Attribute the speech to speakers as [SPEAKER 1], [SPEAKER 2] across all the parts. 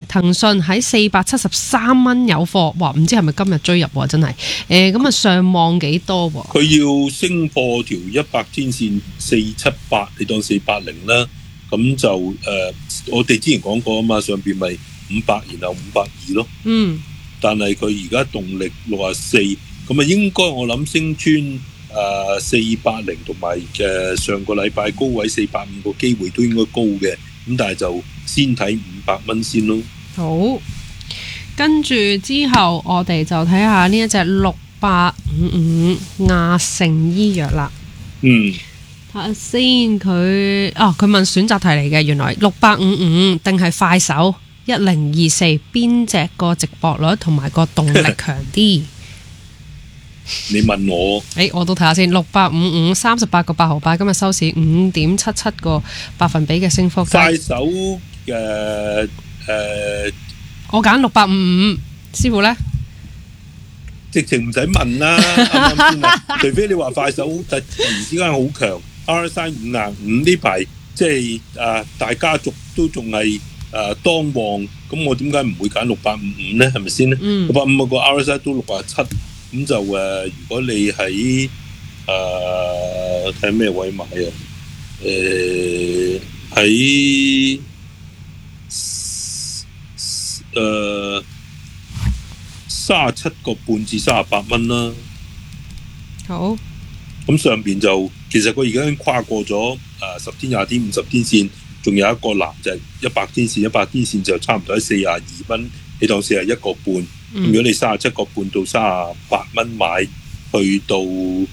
[SPEAKER 1] 騰訊喺473蚊有貨，哇！唔知係咪今日追入喎，真係咁啊上望幾多喎？
[SPEAKER 2] 佢要升破條100天線478，你當480啦。咁就我哋之前講過啊嘛，上邊咪500，然後520咯。但係佢而家動力64，咁啊應該我諗升穿480同埋上個禮拜高位450個機會都應該高嘅。咁但係就先睇500蚊先咯。
[SPEAKER 1] 好，跟住之後我哋就睇下呢一隻6855亞盛醫藥啦。睇下先，佢問選擇題嚟嘅，原來6855定係快手1024邊隻個直播率同埋個動力強啲？
[SPEAKER 2] 你問我，
[SPEAKER 1] 我都睇下先。6855 38個8毫8，今日收市5.77個百分比嘅升幅。
[SPEAKER 2] 快手嘅
[SPEAKER 1] 我揀6855，師傅呢？
[SPEAKER 2] 直情唔使問啦，啱啱先啊？除非你話快手突然之間好強 ，RSI 555呢排即係大家族都仲係當旺，咁我點解唔會揀6855呢？係咪先呢？655個 RSI 都67，咁就如果你喺睇咩位買啊？喺37個半至38蚊啦。
[SPEAKER 1] 好。
[SPEAKER 2] 咁上邊就其實佢而家已經跨過咗10天、20天、50天線，仲有一個欄就係100天線，100天線就差唔多喺42蚊，你當41個半。如果你37個半到38蚊買，去到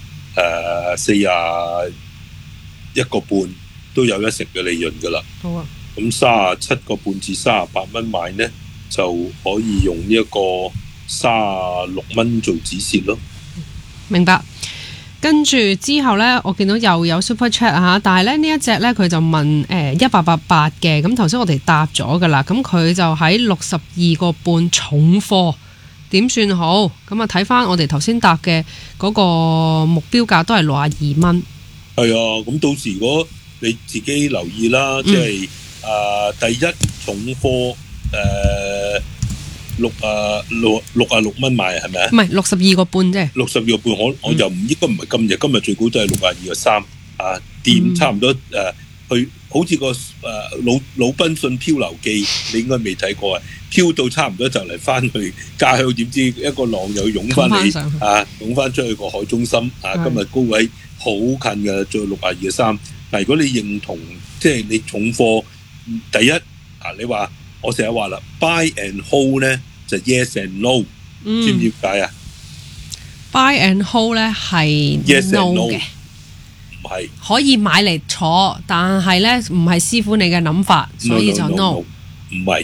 [SPEAKER 2] 41個半都有一成嘅利潤㗎啦。
[SPEAKER 1] 好啊。
[SPEAKER 2] 咁37個半至38蚊買呢，就可以用呢一個36蚊做止蝕咯。
[SPEAKER 1] 明白。跟住之後呢，我見到又有 Super Chat 但係咧呢一隻呢，佢就問1888嘅，咁頭先我哋答咗噶啦，咁佢就喺62個半重貨，點算好？咁啊睇翻我哋頭先答嘅嗰個目標價都係62蚊。係
[SPEAKER 2] 啊，咁到時如果你自己留意啦，即係第一重貨66蚊買係咪啊？
[SPEAKER 1] 唔係62個半啫。
[SPEAKER 2] 62個半，我又唔應該唔係今日最高都係62個3啊，掂差唔多去好似個魯賓遜漂流記，你應該未睇過啊，漂到差唔多就嚟翻去家鄉，點知一個浪又湧翻嚟湧翻出去個海中心啊！今日高位好近嘅，再62個3。但如果你認同即係你重貨，第一你話我成日話啦 ，buy and hold 咧就 yes and no，知唔知點解啊？Buy and hold 咧係
[SPEAKER 1] yes and no 嘅，
[SPEAKER 2] 唔係
[SPEAKER 1] 可以買嚟坐，但係咧唔係師傅你嘅諗法，所以就 no。
[SPEAKER 2] 唔係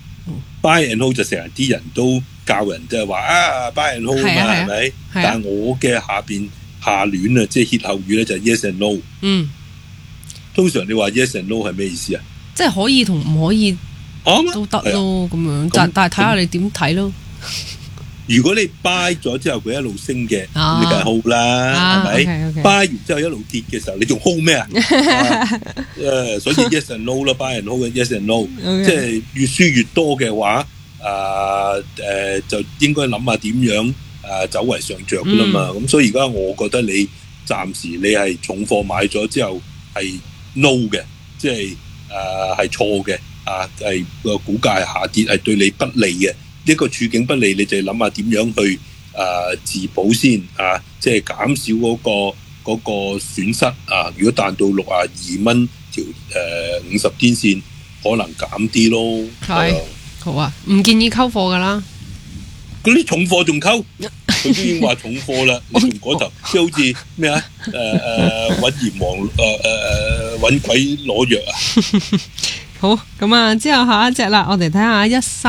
[SPEAKER 2] buy and hold 就成日啲人都教人即係話buy and hold 嘛，係咪？但係我嘅下聯啊，即係歇後語咧就係 yes and no。通常你話 yes and no 係咩意思啊？即係可以同唔可以都得咯，咁樣。但係睇下你點睇咯。如果你 buy 咗之後佢一路升嘅，你梗係 hold 啦，係咪？buy 完之後一路跌嘅時候，你仲 hold 咩啊？所以 yes and no 啦 ，buy and hold 嘅 yes and no， 即係越輸越多嘅話，就應該諗下點樣走為上着噶啦嘛。咁所以而家我覺得你暫時你係重貨買咗之後係 no 嘅，即係係錯嘅。係個股價下跌係對你不利嘅，呢個處境不利，你就諗下點樣去自保先即係減少嗰個損失如果彈到62蚊條50天線，可能減啲咯。係好啊，唔建議溝貨噶啦。嗰啲重貨仲溝，佢都已經話重貨啦。你從嗰頭即係好似咩揾閻王揾鬼攞藥啊！好，咁啊，之後下一隻啦，我哋睇下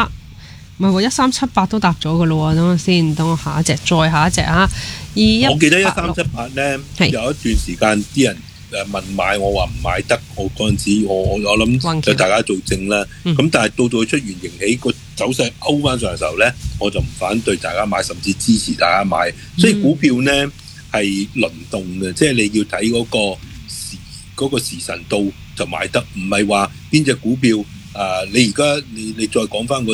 [SPEAKER 2] 1378都答咗噶咯喎，等我先，等我下一隻，再下一隻我記得1378咧，有一段時間啲人問買，我話唔買得，我嗰陣時我諗就大家做證啦。咁但係到出原形起個走勢勾翻上嘅時候咧，我就唔反對大家買，甚至支持大家買。所以股票咧係輪動嘅，即係你要睇嗰個時辰到就買得，唔係話邊隻股票你而家你再講翻